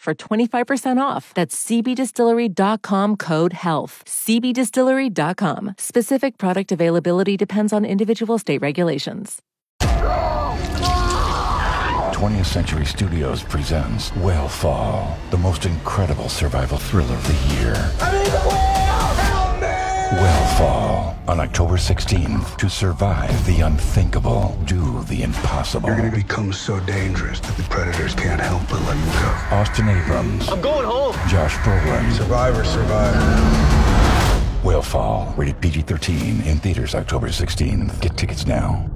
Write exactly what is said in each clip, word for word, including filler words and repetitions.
for twenty-five percent off. That's c b distillery dot com, code HEALTH. c b distillery dot com. Specific product availability depends on individual state regulations. twentieth Century Studios presents Whale the most incredible survival thriller of the year. I need the whale! Help me! Whale on October sixteenth. To survive the unthinkable, do the impossible. You're going to become so dangerous that the predators can't help but let you go. Austin Abrams. I'm going home. Josh Brolin. Survivor, survivor. Whale, rated P G thirteen, in theaters October sixteenth. Get tickets now.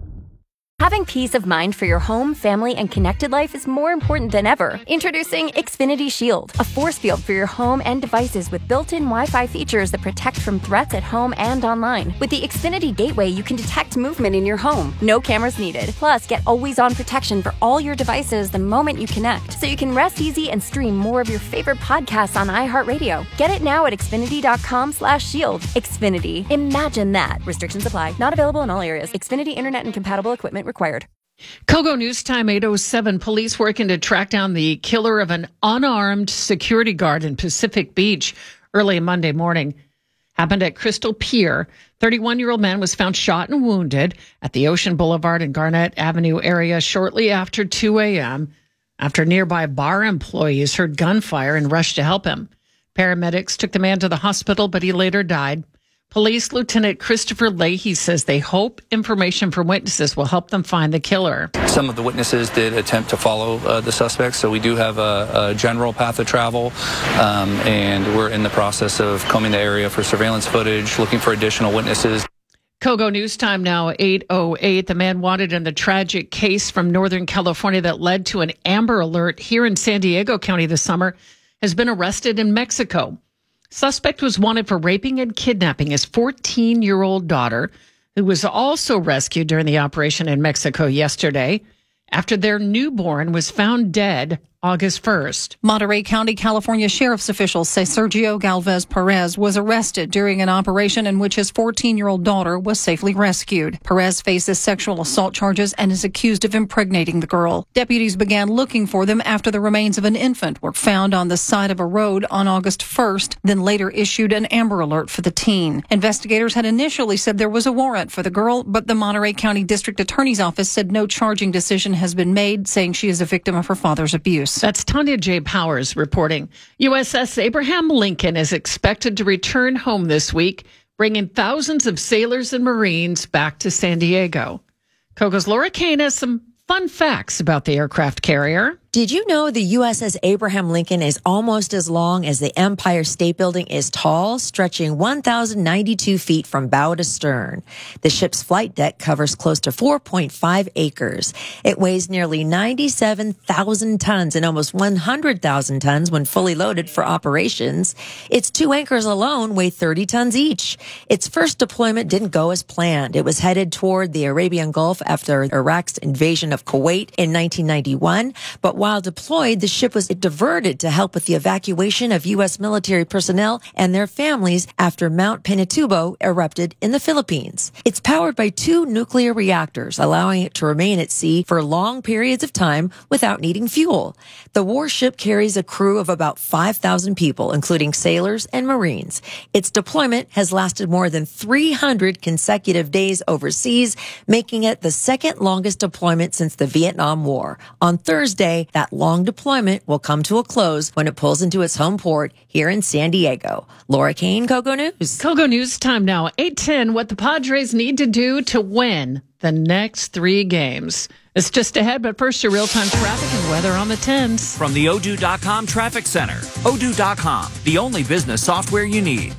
Having peace of mind for your home, family, and connected life is more important than ever. Introducing Xfinity Shield, a force field for your home and devices with built-in Wi-Fi features that protect from threats at home and online. With the Xfinity Gateway, you can detect movement in your home. No cameras needed. Plus, get always-on protection for all your devices the moment you connect, so you can rest easy and stream more of your favorite podcasts on iHeartRadio. Get it now at xfinity.com slash shield. Xfinity. Imagine that. Restrictions apply. Not available in all areas. Xfinity Internet and compatible equipment required. Kogo News Time, eight oh seven. Police working to track down the killer of an unarmed security guard in Pacific Beach early Monday morning. Happened at Crystal Pier. thirty-one-year-old man was found shot and wounded at the Ocean Boulevard and Garnett Avenue area shortly after two a.m. after nearby bar employees heard gunfire and rushed to help him. Paramedics took the man to the hospital, but he later died. Police Lieutenant Christopher Leahy says they hope information from witnesses will help them find the killer. Some of the witnesses did attempt to follow uh, the suspects, so we do have a, a general path of travel, um, and we're in the process of combing the area for surveillance footage, looking for additional witnesses. Kogo News Time now, eight oh eight. The man wanted in the tragic case from Northern California that led to an Amber Alert here in San Diego County this summer has been arrested in Mexico. Suspect was wanted for raping and kidnapping his fourteen-year-old daughter, who was also rescued during the operation in Mexico yesterday after their newborn was found dead August first. Monterey County, California sheriff's officials say Sergio Galvez Perez was arrested during an operation in which his fourteen-year-old daughter was safely rescued. Perez faces sexual assault charges and is accused of impregnating the girl. Deputies began looking for them after the remains of an infant were found on the side of a road on August first, then later issued an Amber Alert for the teen. Investigators had initially said there was a warrant for the girl, but the Monterey County District Attorney's Office said no charging decision has been made, saying she is a victim of her father's abuse. That's Tanya J. Powers reporting. U S S Abraham Lincoln is expected to return home this week, bringing thousands of sailors and Marines back to San Diego. Kogo's Laura Kane has some fun facts about the aircraft carrier. Did you know the U S S Abraham Lincoln is almost as long as the Empire State Building is tall, stretching one thousand ninety-two feet from bow to stern? The ship's flight deck covers close to four point five acres. It weighs nearly ninety-seven thousand tons and almost one hundred thousand tons when fully loaded for operations. Its two anchors alone weigh thirty tons each. Its first deployment didn't go as planned. It was headed toward the Arabian Gulf after Iraq's invasion of Kuwait in nineteen ninety-one, but while deployed, the ship was diverted to help with the evacuation of U S military personnel and their families after Mount Pinatubo erupted in the Philippines. It's powered by two nuclear reactors, allowing it to remain at sea for long periods of time without needing fuel. The warship carries a crew of about five thousand people, including sailors and Marines. Its deployment has lasted more than three hundred consecutive days overseas, making it the second longest deployment since the Vietnam War. On Thursday, that long deployment will come to a close when it pulls into its home port here in San Diego. Laura Kane, Kogo News. Kogo News Time now, eight ten. What the Padres need to do to win the next three games. It's just ahead, but first your real-time traffic and weather on the tens. From the Odoo dot com Traffic Center. Odoo dot com, the only business software you need.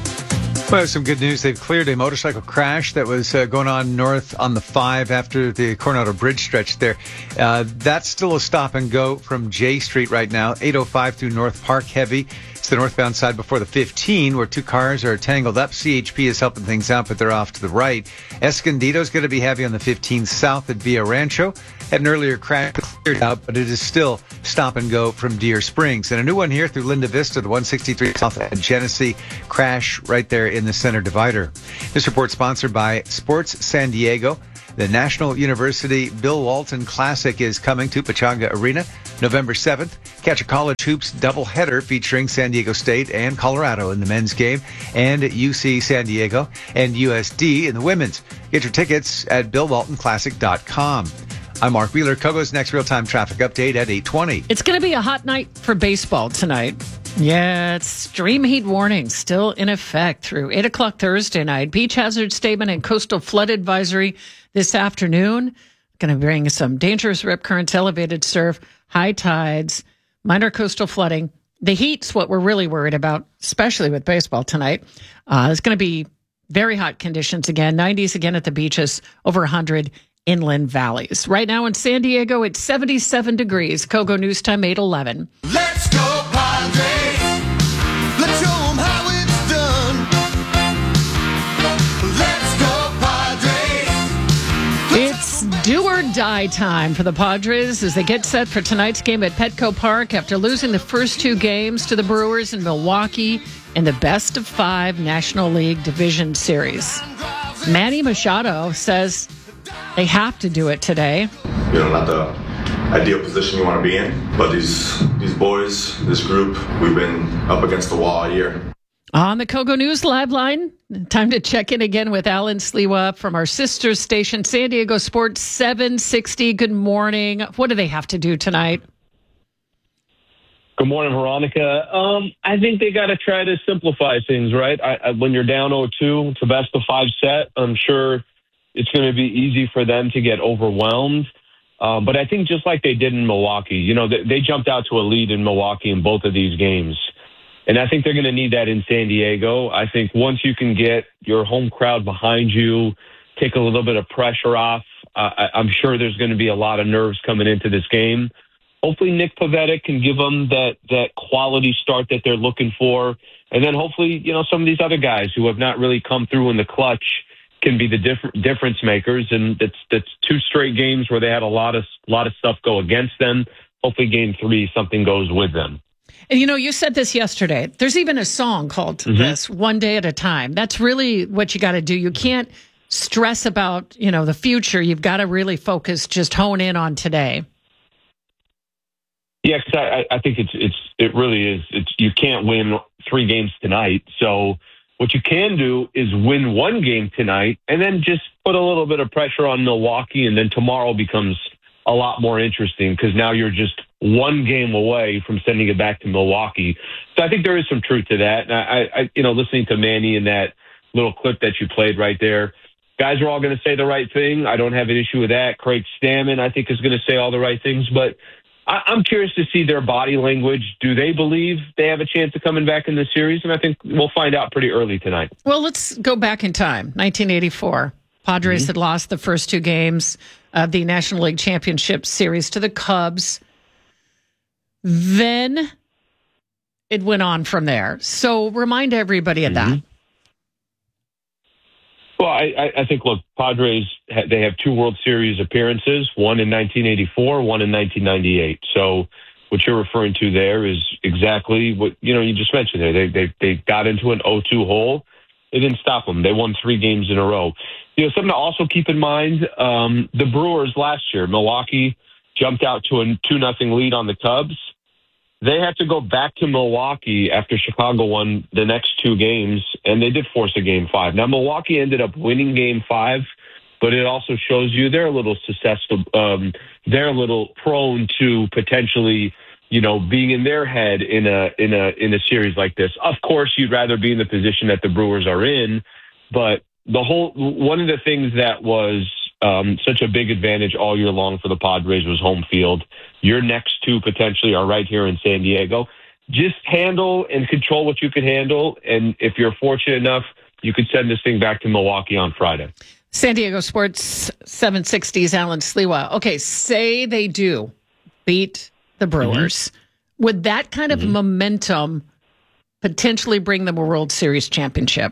Well, some good news. They've cleared a motorcycle crash that was uh, going on north on the five after the Coronado Bridge stretch there. Uh, that's still a stop and go from J Street right now. eight oh five through North Park heavy. It's the northbound side before the fifteen where two cars are tangled up. C H P is helping things out, but they're off to the right. Escondido's going to be heavy on the fifteen south at Villa Rancho. Had an earlier crash cleared out, but it is still stop and go from Deer Springs. And a new one here through Linda Vista, the one sixty-three south at Genesee. Crash right there in the center divider. This report sponsored by Sports San Diego. The National University Bill Walton Classic is coming to Pechanga Arena November seventh. Catch a college hoops doubleheader featuring San Diego State and Colorado in the men's game, and U C San Diego and U S D in the women's. Get your tickets at bill walton classic dot com. I'm Mark Wheeler. Kogo's next real-time traffic update at eight twenty. It's going to be a hot night for baseball tonight. Yeah, extreme heat warning still in effect through eight o'clock Thursday night. Beach hazard statement and coastal flood advisory this afternoon. Going to bring some dangerous rip currents, elevated surf, high tides, minor coastal flooding. The heat's what we're really worried about, especially with baseball tonight. Uh, it's going to be very hot conditions again, nineties again at the beaches, over one hundred inland valleys. Right now in San Diego, it's seventy-seven degrees. Kogo News Time, eight eleven. Let's go, Padres. Let's show them how it's done. Let's go, Padres. It's do or die time for the Padres as they get set for tonight's game at Petco Park after losing the first two games to the Brewers in Milwaukee in the best of five National League Division Series. Manny Machado says they have to do it today. You know, not the ideal position you want to be in, but these these boys, this group, we've been up against the wall all year. On the Kogo News Live line, time to check in again with Alan Sliwa from our sister station, San Diego Sports seven sixty. Good morning. What do they have to do tonight? Good morning, Veronica. Um, I think they got to try to simplify things, right? I, I, when you're down oh two, it's a best of five set. I'm sure it's going to be easy for them to get overwhelmed. Um, but I think just like they did in Milwaukee, you know, they, they jumped out to a lead in Milwaukee in both of these games. And I think they're going to need that in San Diego. I think once you can get your home crowd behind you, take a little bit of pressure off, uh, I, I'm sure there's going to be a lot of nerves coming into this game. Hopefully Nick Pivetta can give them that, that quality start that they're looking for. And then hopefully, you know, some of these other guys who have not really come through in the clutch can be the diff- difference makers. And that's, that's two straight games where they had a lot of, lot of stuff go against them. Hopefully game three, something goes with them. And, you know, you said this yesterday. There's even a song called mm-hmm. this, One Day at a Time. That's really what you got to do. You can't stress about, you know, the future. You've got to really focus, just hone in on today. Yeah, because I, I think it's it's it really is. It's you can't win three games tonight. So what you can do is win one game tonight, and then just put a little bit of pressure on Milwaukee, and then tomorrow becomes a lot more interesting because now you're just one game away from sending it back to Milwaukee. So I think there is some truth to that. And I, I you know, listening to Manny in that little clip that you played right there, guys are all going to say the right thing. I don't have an issue with that. Craig Stammen, I think, is going to say all the right things, but I'm curious to see their body language. Do they believe they have a chance of coming back in the series? And I think we'll find out pretty early tonight. Well, let's go back in time. nineteen eighty-four. Padres mm-hmm. had lost the first two games of the National League Championship Series to the Cubs. Then it went on from there. So remind everybody of mm-hmm. that. Well, I, I think, look, Padres, they have two World Series appearances, one in nineteen eighty-four, one in nineteen ninety-eight. So what you're referring to there is exactly what, you know, you just mentioned there. They they, they got into an oh two hole. It didn't stop them. They won three games in a row. You know, something to also keep in mind, um, the Brewers last year, Milwaukee jumped out to a two nothing lead on the Cubs. They had to go back to Milwaukee after Chicago won the next two games, and they did force a game five. Now, Milwaukee ended up winning game five, but it also shows you they're a little susceptible. Um, they're a little prone to potentially, you know, being in their head in a in a in a series like this. Of course, you'd rather be in the position that the Brewers are in, but the whole one of the things that was Um, such a big advantage all year long for the Padres was home field. Your next two potentially are right here in San Diego. Just handle and control what you can handle. And if you're fortunate enough, you could send this thing back to Milwaukee on Friday. San Diego Sports seven sixty's Alan Sliwa. Okay, say they do beat the Brewers. Mm-hmm. Would that kind of mm-hmm. momentum potentially bring them a World Series championship?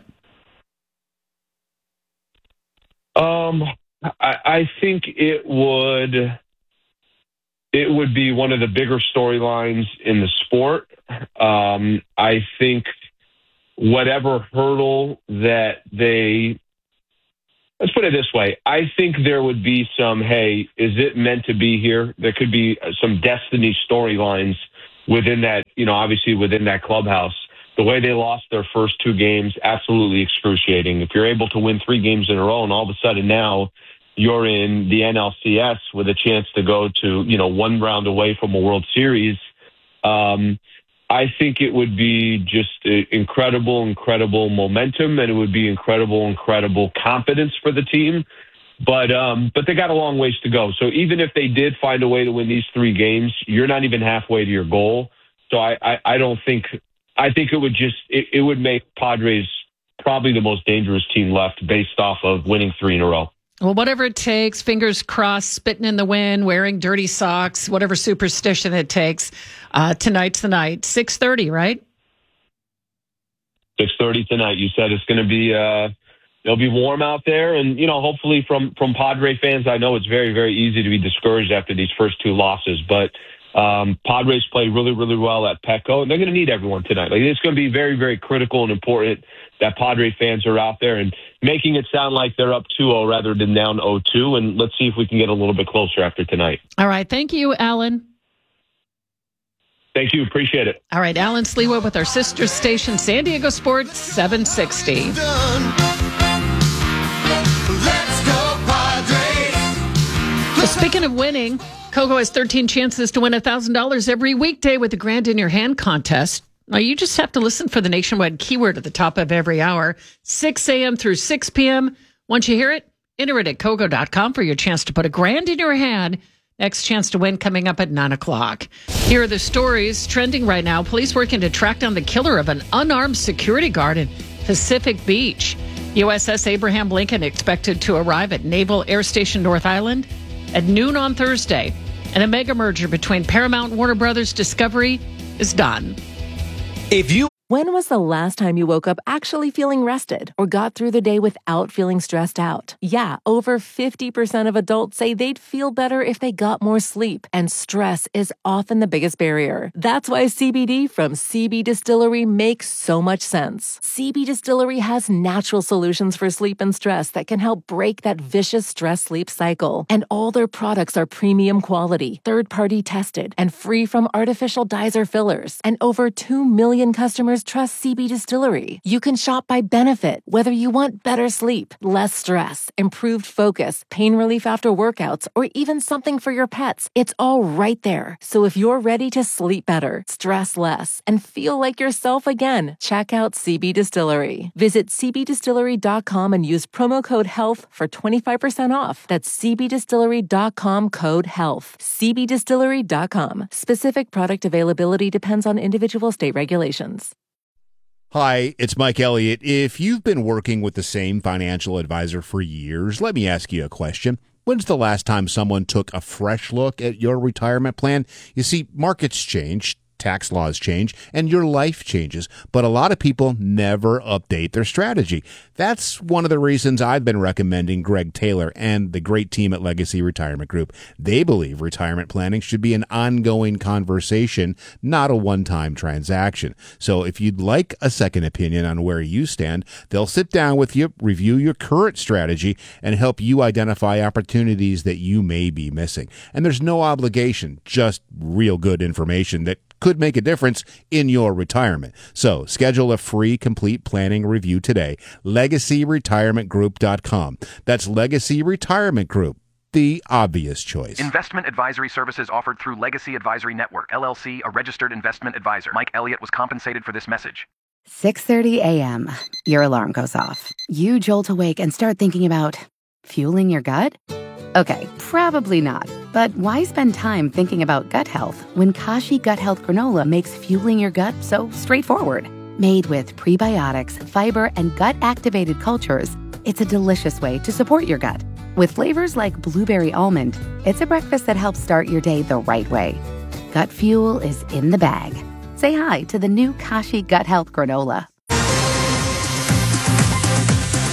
Um... I, I think it would it would be one of the bigger storylines in the sport. Um, I think whatever hurdle that they let's put it this way. I think there would be some, hey, is it meant to be here? There could be some destiny storylines within that, you know, obviously within that clubhouse. The way they lost their first two games, absolutely excruciating. If you're able to win three games in a row and all of a sudden now you're in the N L C S with a chance to go to, you know, one round away from a World Series, um, I think it would be just incredible, incredible momentum, and it would be incredible, incredible confidence for the team. But um, but they got a long ways to go. So even if they did find a way to win these three games, you're not even halfway to your goal. So I, I, I don't think – I think it would just it, – it would make Padres probably the most dangerous team left based off of winning three in a row. Well, whatever it takes, fingers crossed, spitting in the wind, wearing dirty socks, whatever superstition it takes. Uh, tonight's the night. six thirty, right? six thirty tonight. You said it's going to be uh, – it'll be warm out there. And, you know, hopefully from, from Padre fans, I know it's very, very easy to be discouraged after these first two losses. But um, Padres played really, really well at Petco, and they're going to need everyone tonight. Like, it's going to be very, very critical and important that Padre fans are out there and making it sound like they're up two oh rather than down oh two. And let's see if we can get a little bit closer after tonight. All right. Thank you, Alan. Thank you. Appreciate it. All right. Alan Sliwa with our sister station, San Diego Sports seven sixty. Let's go, Padres. Well, speaking of winning, Coco has thirteen chances to win one thousand dollars every weekday with the Grand in Your Hand contest. Now, you just have to listen for the nationwide keyword at the top of every hour, six a.m. through six p.m. Once you hear it, enter it at Coco dot com for your chance to put a grand in your hand. Next chance to win coming up at nine o'clock. Here are the stories trending right now. Police working to track down the killer of an unarmed security guard in Pacific Beach. U S S Abraham Lincoln expected to arrive at Naval Air Station North Island at noon on Thursday. And a mega merger between Paramount and Warner Brothers Discovery is done. If you When was the last time you woke up actually feeling rested or got through the day without feeling stressed out? Yeah, over fifty percent of adults say they'd feel better if they got more sleep, and stress is often the biggest barrier. That's why C B D from C B Distillery makes so much sense. C B Distillery has natural solutions for sleep and stress that can help break that vicious stress-sleep cycle. And all their products are premium quality, third-party tested, and free from artificial dyes or fillers. And over two million customers trust C B Distillery. You can shop by benefit, whether you want better sleep, less stress, improved focus, pain relief after workouts, or even something for your pets. It's all right there. So if you're ready to sleep better, stress less, and feel like yourself again, check out C B Distillery. Visit C B distillery dot com and use promo code HEALTH for twenty-five percent off. That's C B distillery dot com code HEALTH. C B distillery dot com. Specific product availability depends on individual state regulations. Hi, it's Mike Elliott. If you've been working with the same financial advisor for years, let me ask you a question. When's the last time someone took a fresh look at your retirement plan? You see, markets change, tax laws change, and your life changes, but a lot of people never update their strategy. That's one of the reasons I've been recommending Greg Taylor and the great team at Legacy Retirement Group. They believe retirement planning should be an ongoing conversation, not a one-time transaction. So if you'd like a second opinion on where you stand, they'll sit down with you, review your current strategy, and help you identify opportunities that you may be missing. And there's no obligation, just real good information that could make a difference in your retirement. So schedule a free complete planning review today. legacy retirement group dot com. That's Legacy Retirement Group, the obvious choice. Investment advisory services offered through Legacy Advisory Network, L L C, a registered investment advisor. Mike Elliott was compensated for this message. six thirty a.m. Your alarm goes off. You jolt awake and start thinking about fueling your gut? Okay, probably not. But why spend time thinking about gut health when Kashi Gut Health Granola makes fueling your gut so straightforward? Made with prebiotics, fiber, and gut-activated cultures, it's a delicious way to support your gut. With flavors like blueberry almond, it's a breakfast that helps start your day the right way. Gut fuel is in the bag. Say hi to the new Kashi Gut Health Granola.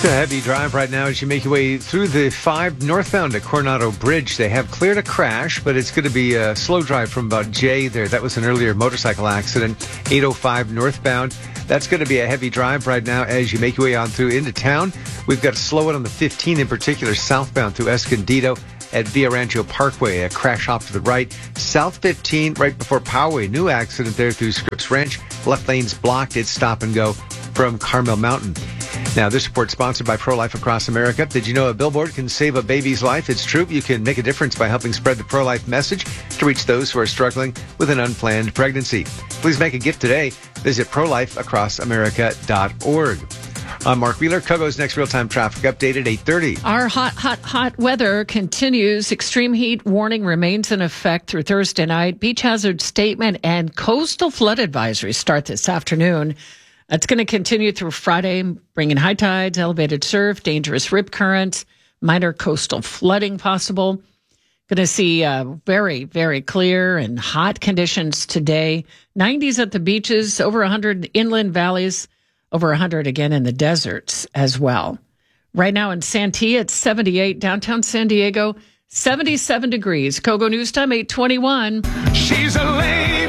It's a heavy drive right now as you make your way through the five northbound at Coronado Bridge. They have cleared a crash, but it's going to be a slow drive from about J there. That was an earlier motorcycle accident. eight oh five northbound. That's going to be a heavy drive right now as you make your way on through into town. We've got to slow it on the fifteen in particular, southbound through Escondido at Villa Rancho Parkway. A crash off to the right. South fifteen right before Poway. New accident there through Scripps Ranch. Left lane's blocked. It's stop and go from Carmel Mountain. Now, this report sponsored by Pro-Life Across America. Did you know a billboard can save a baby's life? It's true. You can make a difference by helping spread the pro-life message to reach those who are struggling with an unplanned pregnancy. Please make a gift today. Visit pro life across america dot org. I'm Mark Wheeler. Kogo's next real-time traffic update at eight thirty. Our hot, hot, hot weather continues. Extreme heat warning remains in effect through Thursday night. Beach hazard statement and coastal flood advisory start this afternoon. That's going to continue through Friday, bringing high tides, elevated surf, dangerous rip currents, minor coastal flooding possible. Going to see uh, very, very clear and hot conditions today. nineties at the beaches, over one hundred inland valleys, over one hundred again in the deserts as well. Right now in Santee, it's seventy-eight. Downtown San Diego, seventy-seven degrees. Kogo News Time, eight twenty-one. She's a lady.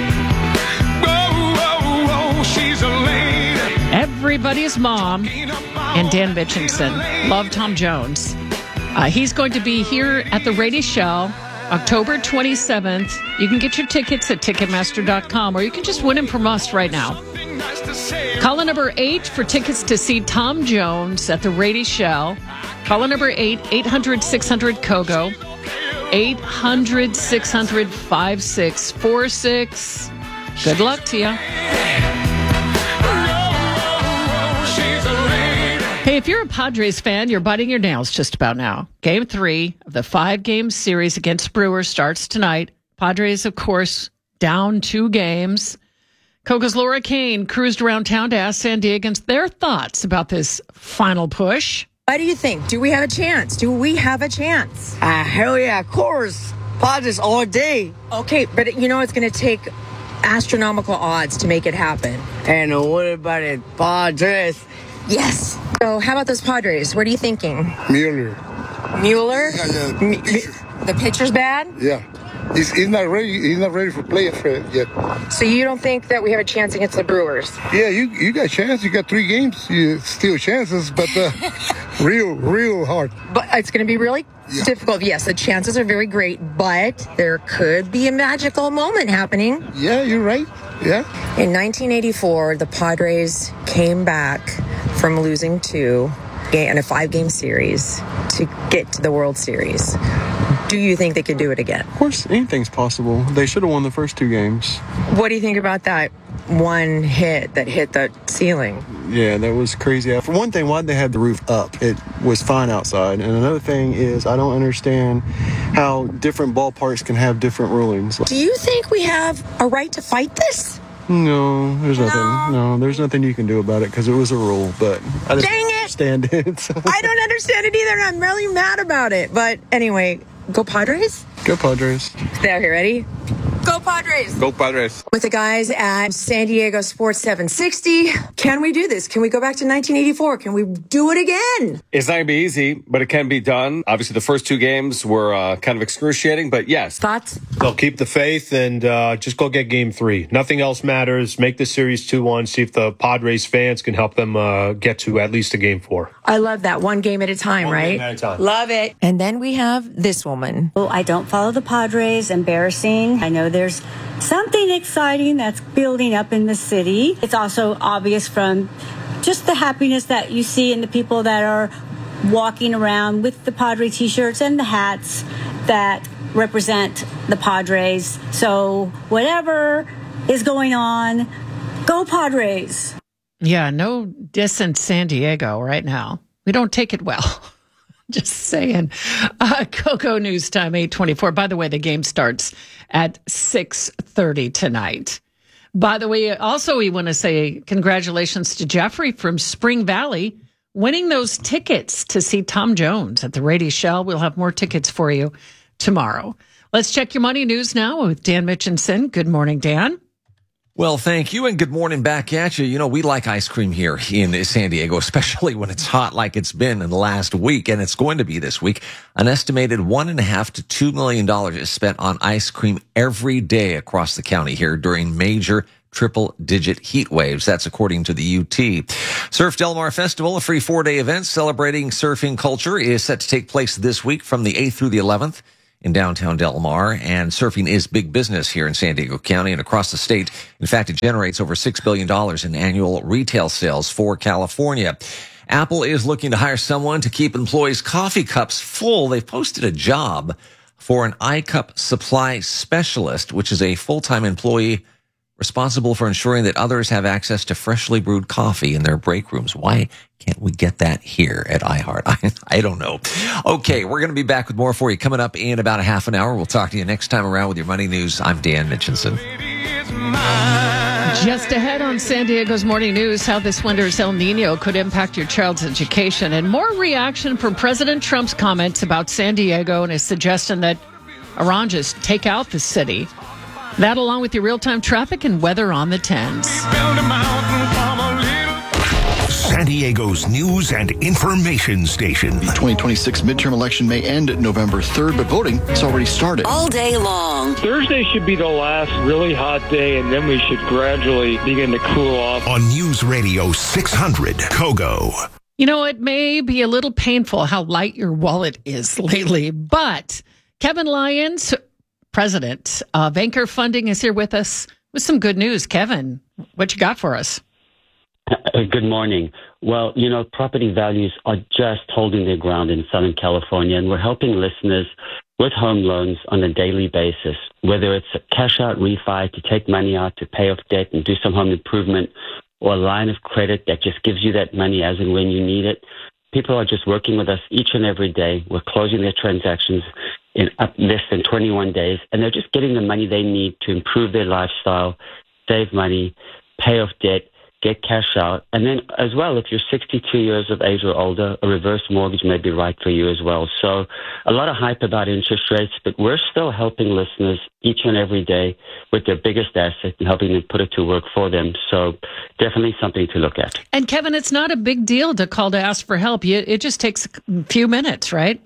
She's a lady. Everybody's mom and Dan Mitchinson love Tom Jones. Uh, he's going to be here at the Rady Shell October twenty-seventh. You can get your tickets at Ticketmaster dot com, or you can just win them from us right now. Caller number eight for tickets to see Tom Jones at the Rady Shell. Caller number eight, eight hundred, six hundred, Kogo. eight hundred, six hundred, five six four six. Good luck to you. Hey, if you're a Padres fan, you're biting your nails just about now. Game three of the five-game series against Brewers starts tonight. Padres, of course, down two games. Kogo's Laura Kane cruised around town to ask San Diegans their thoughts about this final push. What do you think? Do we have a chance? Do we have a chance? Ah, uh, hell yeah, of course. Padres all day. Okay, but you know it's going to take astronomical odds to make it happen. And what about it, Padres? Yes. So how about those Padres? What are you thinking? Mueller. Mueller? Yeah, yeah. M- the pitcher's bad? Yeah. He's, he's not ready. He's not ready for play yet. So you don't think that we have a chance against the Brewers? Yeah, you you got a chance. You got three games. You still chances, but uh, real, real hard. But it's going to be really yeah. difficult. Yes, the chances are very great, but there could be a magical moment happening. Yeah, you're right. Yeah. In nineteen eighty-four, the Padres came back from losing two in a five-game series to get to the World Series. Do you think they could do it again? Of course, anything's possible. They should have won the first two games. What do you think about that one hit that hit the ceiling? Yeah, that was crazy. For one thing, why'd they have the roof up? It was fine outside. And another thing is I don't understand how different ballparks can have different rulings. Do you think we have a right to fight this? No, there's nothing. No, no there's nothing you can do about it because it was a rule. But I just Dang don't understand it. it so. I don't understand it either, and I'm really mad about it. But anyway, go Padres. Go Padres. There, you ready? Go Padres. Go Padres. With the guys at San Diego Sports seven sixty, can we do this? Can we go back to nineteen eighty-four? Can we do it again? It's not going to be easy, but it can be done. Obviously, the first two games were uh, kind of excruciating, but yes. Thoughts? They'll keep the faith and uh, just go get game three. Nothing else matters. Make the series two one. See if the Padres fans can help them uh, get to at least a game four. I love that. One game at a time, one right? Game at a time. Love it. And then we have this woman. Well, I don't follow the Padres. Embarrassing. I know there's something exciting that's building up in the city. It's also obvious from just the happiness that you see in the people that are walking around with the Padre t-shirts and the hats that represent the Padres. So whatever is going on, go Padres. Yeah, no diss in San Diego right now. We don't take it well. Just saying. Uh, Kogo News Time, eight twenty-four. By the way, the game starts at six thirty tonight. By the way, also we want to say congratulations to Jeffrey from Spring Valley winning those tickets to see Tom Jones at the Rady Shell. We'll have more tickets for you tomorrow. Let's check your money news now with Dan Mitchinson. Good morning, Dan. Well, thank you, and good morning back at you. You know, we like ice cream here in San Diego, especially when it's hot like it's been in the last week, and it's going to be this week. An estimated one and a half to two million dollars is spent on ice cream every day across the county here during major triple-digit heat waves. That's according to the U T. Surf Del Mar Festival, a free four-day event celebrating surfing culture, is set to take place this week from the eighth through the eleventh. In downtown Del Mar, and surfing is big business here in San Diego County and across the state. In fact, it generates over six billion dollars in annual retail sales for California. Apple is looking to hire someone to keep employees' coffee cups full. They've posted a job for an iCup supply specialist, which is a full-time employee responsible for ensuring that others have access to freshly brewed coffee in their break rooms. Why can't we get that here at iHeart? I, I don't know. Okay, we're going to be back with more for you coming up in about a half an hour. We'll talk to you next time around with your money news. I'm Dan Mitchinson. Just ahead on San Diego's Morning News, how this winter's El Nino could impact your child's education, and more reaction from President Trump's comments about San Diego and his suggestion that Iran just take out the city. That along with your real-time traffic and weather on the tens. San Diego's news and information station. The twenty twenty-six midterm election may end November third, but voting has already started. All day long. Thursday should be the last really hot day, and then we should gradually begin to cool off. On News Radio six hundred, Kogo. You know, it may be a little painful how light your wallet is lately, but Kevin Lyons, president of Anchor Funding, is here with us with some good news. Kevin, what you got for us? Uh, good morning. Well, you know, property values are just holding their ground in Southern California, and we're helping listeners with home loans on a daily basis, whether it's a cash out refi to take money out to pay off debt and do some home improvement, or a line of credit that just gives you that money as and when you need it. People are just working with us each and every day. We're closing their transactions in up less than twenty-one days, and they're just getting the money they need to improve their lifestyle, save money, pay off debt, get cash out. And then as well, if you're sixty-two years of age or older, a reverse mortgage may be right for you as well. So a lot of hype about interest rates, but we're still helping listeners each and every day with their biggest asset and helping them put it to work for them. So definitely something to look at. And Kevin, it's not a big deal to call to ask for help. It just takes a few minutes, right?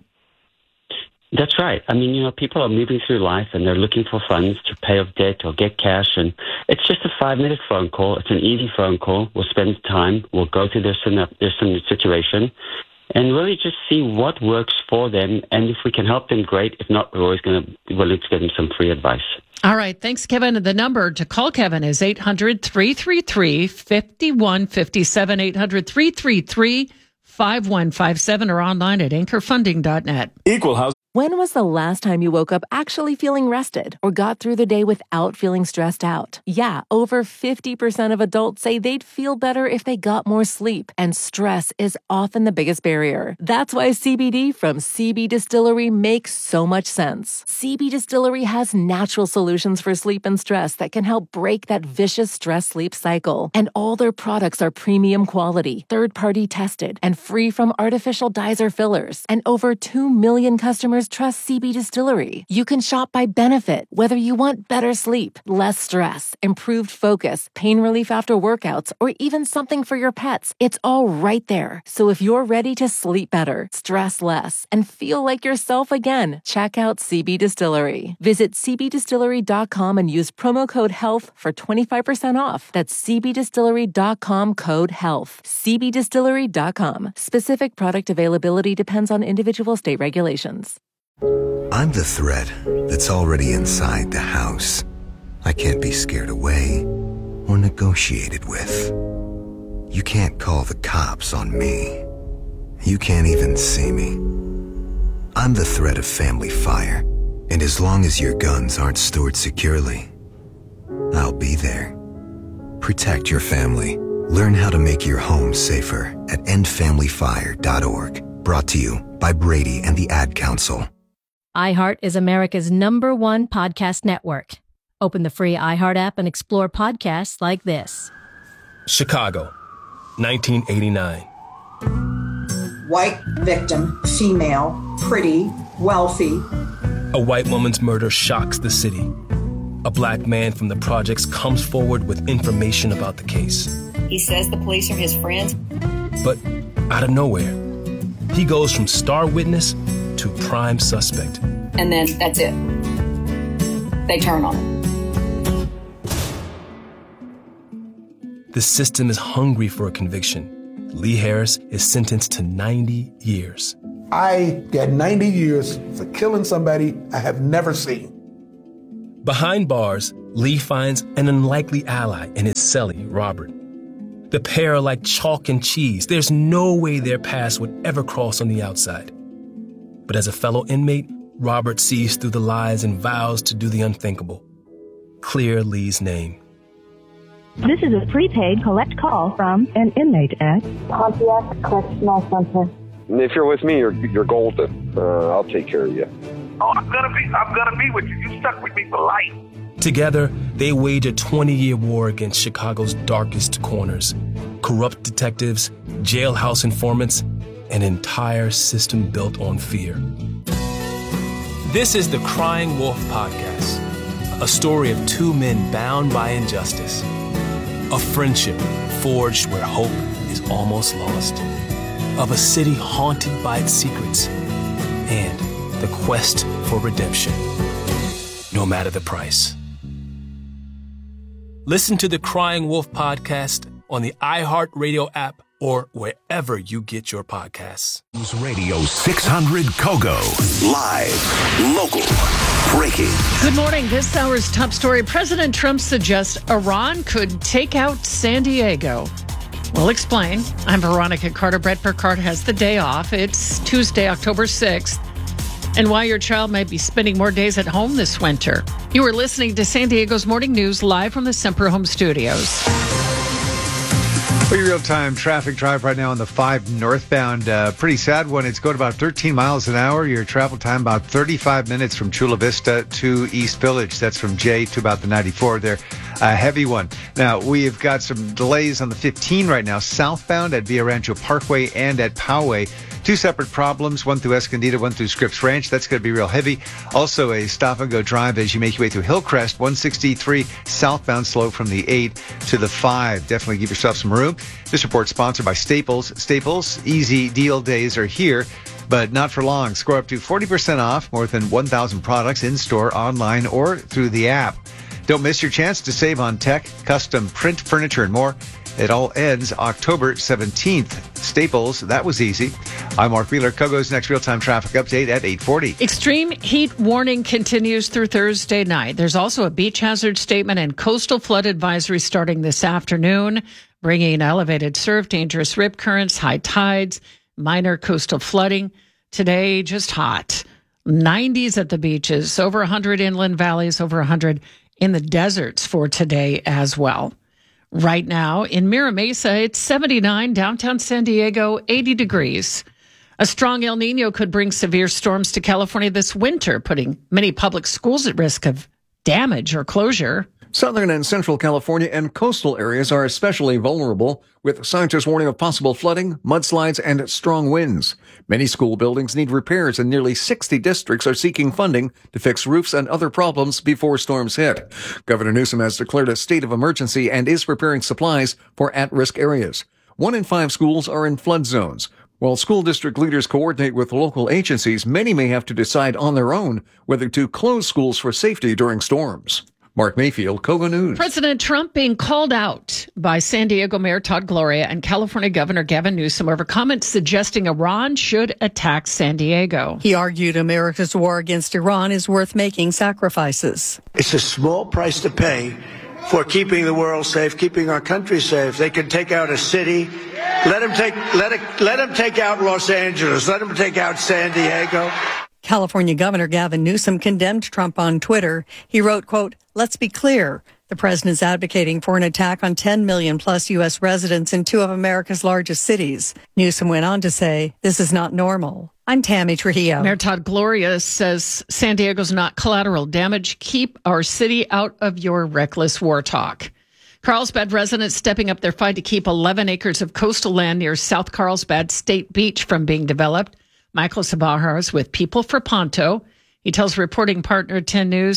That's right. I mean, you know, people are moving through life and they're looking for funds to pay off debt or get cash. And it's just a five-minute phone call. It's an easy phone call. We'll spend time. We'll go through their, their situation and really just see what works for them. And if we can help them, great. If not, we're always going to be willing to give them some free advice. All right. Thanks, Kevin. The number to call Kevin is eight hundred, three three three, five one five seven, eight hundred, three three three, five one five seven, or online at anchor funding dot net. Equal house. When was the last time you woke up actually feeling rested or got through the day without feeling stressed out? Yeah, over fifty percent of adults say they'd feel better if they got more sleep, and stress is often the biggest barrier. That's why C B D from C B Distillery makes so much sense. C B Distillery has natural solutions for sleep and stress that can help break that vicious stress-sleep cycle. And all their products are premium quality, third-party tested, and free from artificial dyes or fillers. And over two million customers trust C B Distillery. You can shop by benefit, whether you want better sleep, less stress, improved focus, pain relief after workouts, or even something for your pets. It's all right there. So if you're ready to sleep better, stress less, and feel like yourself again, check out C B Distillery. Visit c b distillery dot com and use promo code HEALTH for twenty-five percent off. That's c b distillery dot com code HEALTH. c b distillery dot com. Specific product availability depends on individual state regulations. I'm the threat that's already inside the house. I can't be scared away or negotiated with. You can't call the cops on me. You can't even see me. I'm the threat of family fire, and as long as your guns aren't stored securely, I'll be there. Protect your family. Learn how to make your home safer at end family fire dot org. Brought to you by Brady and the Ad Council. iHeart is America's number one podcast network. Open the free iHeart app and explore podcasts like this. Chicago, nineteen eighty-nine. White victim, female, pretty, wealthy. A white woman's murder shocks the city. a black man from the projects comes forward with information about the case. He says the police are his friends. But out of nowhere, he goes from star witness to prime suspect. And then that's it. They turn on him. The system is hungry for a conviction. Lee Harris is sentenced to ninety years. I got ninety years for killing somebody I have never seen. Behind bars, Lee finds an unlikely ally in his cellie, Robert. The pair are like chalk and cheese. There's no way their paths would ever cross on the outside. But as a fellow inmate, Robert sees through the lies and vows to do the unthinkable. Clear Lee's name. This is a prepaid collect call from an inmate at Pontiac Correctional Center. If you're with me, you're you're golden. Uh, I'll take care of you. Oh, I'm gonna be I'm gonna be with you. You stuck with me for life. Together, they wage a twenty-year war against Chicago's darkest corners. Corrupt detectives, jailhouse informants, an entire system built on fear. This is the Crying Wolf Podcast, a story of two men bound by injustice. A friendship forged where hope is almost lost. Of a city haunted by its secrets. And the quest for redemption, no matter the price. Listen to the Crying Wolf Podcast on the iHeartRadio app or wherever you get your podcasts. News Radio six hundred Kogo. Live, local, breaking. Good morning. This hour's top story. President Trump suggests Iran could take out San Diego. We'll explain. I'm Veronica Carter. Brett Burkhardt has the day off. It's Tuesday, October sixth. And why your child might be spending more days at home this winter. You are listening to San Diego's Morning News live from the Semper Home Studios. Well, your real-time traffic drive right now on the five northbound. Uh, pretty sad one. It's going about thirteen miles an hour. Your travel time about thirty-five minutes from Chula Vista to East Village. That's from J to about the ninety-four there. A heavy one. Now, we've got some delays on the fifteen right now, southbound at Villa Rancho Parkway and at Poway. Two separate problems, one through Escondido, one through Scripps Ranch. That's going to be real heavy. Also, a stop-and-go drive as you make your way through Hillcrest, one sixty-three southbound slow from the eight to the five. Definitely give yourself some room. This report sponsored by Staples. Staples, easy deal days are here, but not for long. Score up to forty percent off more than one thousand products in-store, online, or through the app. Don't miss your chance to save on tech, custom print furniture, and more. It all ends October seventeenth. Staples, that was easy. I'm Mark Wheeler. Kogo's next real-time traffic update at eight forty. Extreme heat warning continues through Thursday night. There's also a beach hazard statement and coastal flood advisory starting this afternoon, bringing elevated surf, dangerous rip currents, high tides, minor coastal flooding. Today, just hot. nineties at the beaches, over one hundred inland valleys, over one hundred in the deserts for today as well. Right now in Mira Mesa, it's seventy-nine, downtown San Diego, eighty degrees. A strong El Nino could bring severe storms to California this winter, putting many public schools at risk of damage or closure. Southern and Central California and coastal areas are especially vulnerable, with scientists warning of possible flooding, mudslides, and strong winds. Many school buildings need repairs, and nearly sixty districts are seeking funding to fix roofs and other problems before storms hit. Governor Newsom has declared a state of emergency and is preparing supplies for at-risk areas. One in five schools are in flood zones. While school district leaders coordinate with local agencies, many may have to decide on their own whether to close schools for safety during storms. Mark Mayfield, Kogo News. President Trump being called out by San Diego Mayor Todd Gloria and California Governor Gavin Newsom over comments suggesting Iran should attack San Diego. He argued America's war against Iran is worth making sacrifices. It's a small price to pay for keeping the world safe, keeping our country safe. They can take out a city. Let them take, let it, let them take out Los Angeles. Let them take out San Diego. California Governor Gavin Newsom condemned Trump on Twitter. He wrote, quote, "Let's be clear. The president's advocating for an attack on ten million plus U S residents in two of America's largest cities." Newsom went on to say, "This is not normal." I'm Tammy Trujillo. Mayor Todd Gloria says San Diego's not collateral damage. Keep our city out of your reckless war talk. Carlsbad residents stepping up their fight to keep eleven acres of coastal land near South Carlsbad State Beach from being developed. Michael Sabajar is with People for Ponto. He tells reporting partner ten News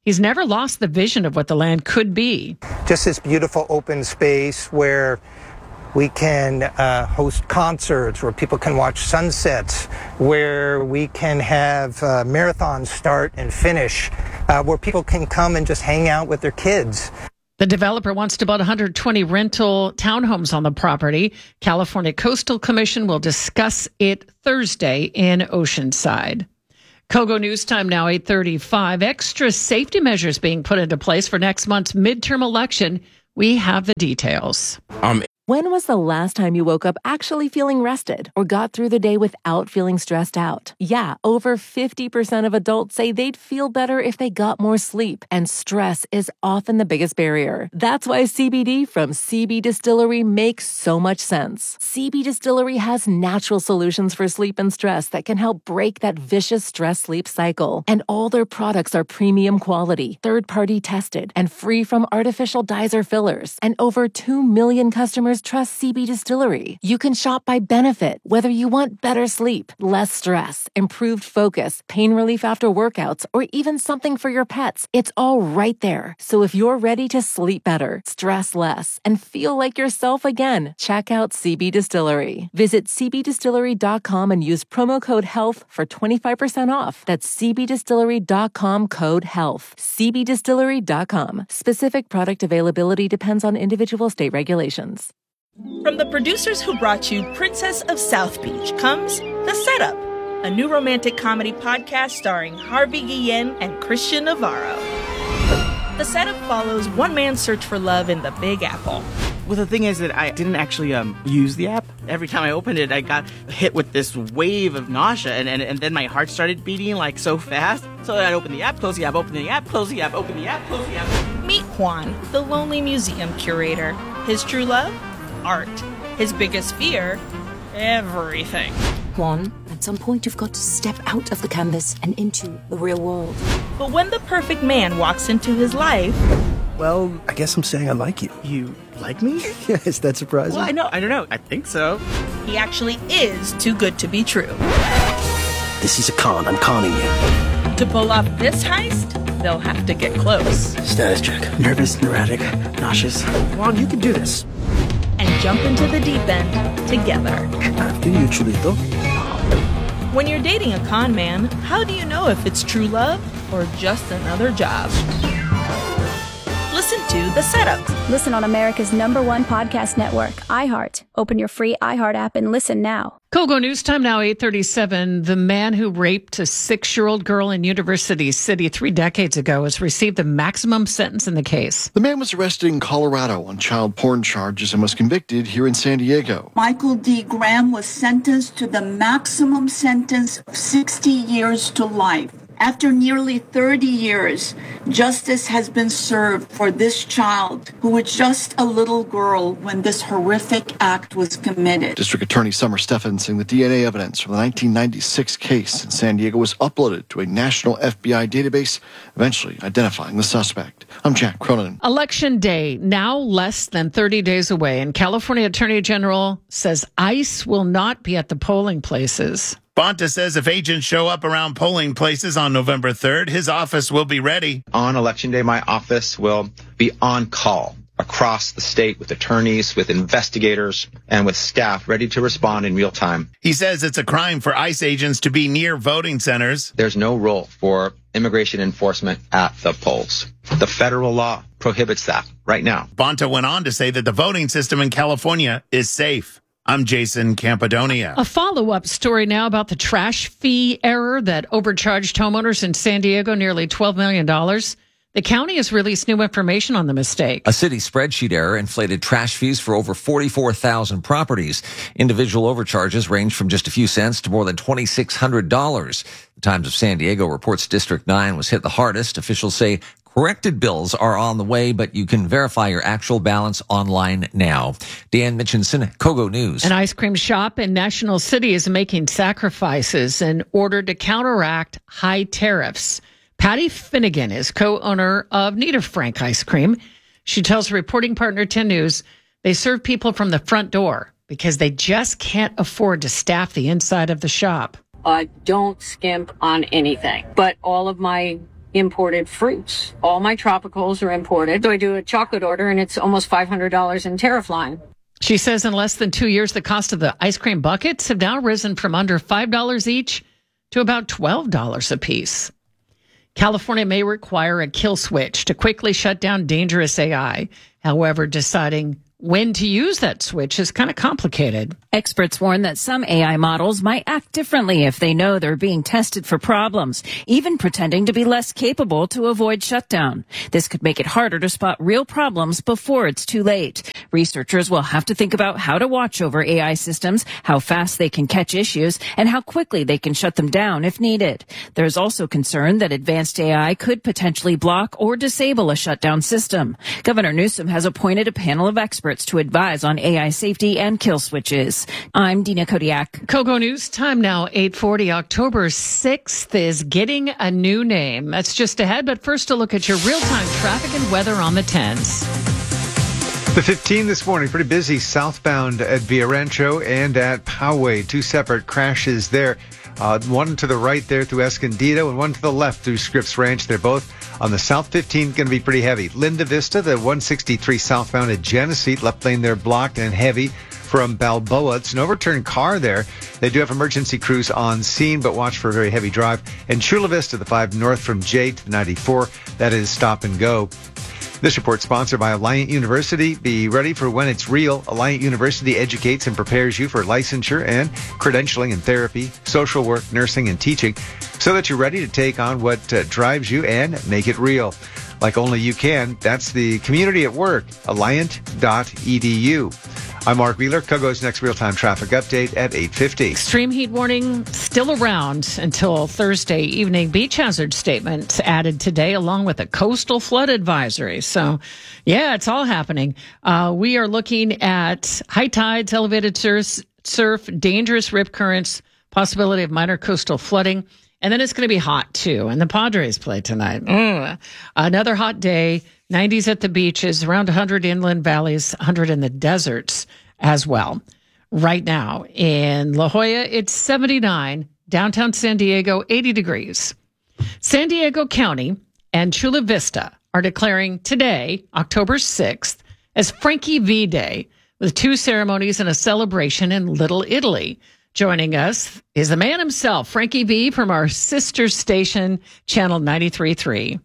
He's never lost the vision of what the land could be. Just this beautiful open space where we can uh, host concerts, where people can watch sunsets, where we can have uh, marathons start and finish, uh, where people can come and just hang out with their kids. The developer wants to build one hundred twenty rental townhomes on the property. California Coastal Commission will discuss it Thursday in Oceanside. Kogo News Time now, eight thirty-five. Extra safety measures being put into place for next month's midterm election. We have the details. Um. When was the last time you woke up actually feeling rested or got through the day without feeling stressed out? Yeah, over fifty percent of adults say they'd feel better if they got more sleep, and stress is often the biggest barrier. That's why C B D from C B Distillery makes so much sense. C B Distillery has natural solutions for sleep and stress that can help break that vicious stress-sleep cycle. And all their products are premium quality, third-party tested, and free from artificial dyes or fillers. And over two million customers trust C B Distillery. You can shop by benefit, whether you want better sleep, less stress, improved focus, pain relief after workouts, or even something for your pets. It's all right there. So if you're ready to sleep better, stress less, and feel like yourself again, check out C B Distillery. Visit c b distillery dot com and use promo code HEALTH for twenty-five percent off. That's c b distillery dot com code HEALTH. c b distillery dot com. Specific product availability depends on individual state regulations. From the producers who brought you Princess of South Beach comes The Setup, a new romantic comedy podcast starring Harvey Guillen and Christian Navarro. The Setup follows one man's search for love in the Big Apple. Well, the thing is that I didn't actually um, use the app. Every time I opened it, I got hit with this wave of nausea, and, and, and then my heart started beating like so fast. So I'd open the app, close the app, open the app, close the app, open the app, close the app. Meet Juan, the lonely museum curator. His true love? Art. His biggest fear? Everything. Juan, at some point you've got to step out of the canvas and into the real world. But when the perfect man walks into his life... Well, I guess I'm saying I like you. You like me? Yeah, is that surprising? Well, I know, I don't know. I think so. He actually is too good to be true. This is a con. I'm conning you. To pull off this heist, they'll have to get close. Status check. Nervous, neurotic, nauseous. Juan, you can do this. And jump into the deep end together. After you, Chulito. When you're dating a con man, how do you know if it's true love or just another job? Listen to The Setup. Listen on America's number one podcast network, iHeart. Open your free iHeart app and listen now. Kogo News Time now, eight thirty-seven. The man who raped a six-year-old girl in University City three decades ago has received the maximum sentence in the case. The man was arrested in Colorado on child porn charges and was convicted here in San Diego. Michael D. Graham was sentenced to the maximum sentence of sixty years to life. After nearly thirty years, justice has been served for this child, who was just a little girl when this horrific act was committed. District Attorney Summer Stephan saying the D N A evidence from the nineteen ninety-six case in San Diego was uploaded to a national F B I database, eventually identifying the suspect. I'm Jack Cronin. Election day, now less than thirty days away, and California Attorney General says ICE will not be at the polling places. Bonta says if agents show up around polling places on November third, his office will be ready. On Election Day, my office will be on call across the state with attorneys, with investigators, and with staff ready to respond in real time. He says it's a crime for ICE agents to be near voting centers. There's no role for immigration enforcement at the polls. The federal law prohibits that right now. Bonta went on to say that the voting system in California is safe. I'm Jason Campodonia. A follow-up story now about the trash fee error that overcharged homeowners in San Diego nearly twelve million dollars. The county has released new information on the mistake. A city spreadsheet error inflated trash fees for over forty-four thousand properties. Individual overcharges range from just a few cents to more than twenty-six hundred dollars. The Times of San Diego reports District nine was hit the hardest. Officials say corrected bills are on the way, but you can verify your actual balance online now. Dan Mitchinson, Kogo News. An ice cream shop in National City is making sacrifices in order to counteract high tariffs. Patty Finnegan is co-owner of Nita Frank Ice Cream. She tells reporting partner ten News they serve people from the front door because they just can't afford to staff the inside of the shop. I don't skimp on anything, but all of my imported fruits. All my tropicals are imported. So I do a chocolate order and it's almost five hundred dollars in tariff line. She says in less than two years, the cost of the ice cream buckets have now risen from under five dollars each to about twelve dollars a piece. California may require a kill switch to quickly shut down dangerous A I. However, deciding when to use that switch is kind of complicated. Experts warn that some A I models might act differently if they know they're being tested for problems, even pretending to be less capable to avoid shutdown. This could make it harder to spot real problems before it's too late. Researchers will have to think about how to watch over A I systems, how fast they can catch issues, and how quickly they can shut them down if needed. There's also concern that advanced A I could potentially block or disable a shutdown system. Governor Newsom has appointed a panel of experts to advise on A I safety and kill switches. I'm Dina Kodiak. Kogo News time now, eight forty. October sixth is getting a new name. That's just ahead, but first a look at your real-time traffic and weather on the tens. The fifteen this morning, pretty busy southbound at Villa Rancho and at Poway. Two separate crashes there. Uh, one to the right there through Escondido and one to the left through Scripps Ranch. They're both on the South fifteen, going to be pretty heavy. Linda Vista, the one sixty-three southbound at Genesee, left lane there blocked and heavy from Balboa. It's an overturned car there. They do have emergency crews on scene, but watch for a very heavy drive. And Chula Vista, the five north from J to the ninety-four, that is stop and go. This report sponsored by Alliant University. Be ready for when it's real. Alliant University educates and prepares you for licensure and credentialing in therapy, social work, nursing, and teaching so that you're ready to take on what uh, drives you and make it real. Like only you can. That's the community at work, alliant dot e d u. I'm Mark Wheeler. Kogo's next real-time traffic update at eight fifty. Extreme heat warning still around until Thursday evening. Beach hazard statement added today along with a coastal flood advisory. So, yeah, it's all happening. Uh, we are looking at high tides, elevated surf, surf, dangerous rip currents, possibility of minor coastal flooding. And then it's going to be hot, too. And the Padres play tonight. Mm. Another hot day. nineties at the beaches, around one hundred inland valleys, one hundred in the deserts as well. Right now in La Jolla, it's seventy-nine. Downtown San Diego, eighty degrees. San Diego County and Chula Vista are declaring today, October sixth, as Frankie V Day, with two ceremonies and a celebration in Little Italy. Joining us is the man himself, Frankie V, from our sister station, Channel ninety-three point three.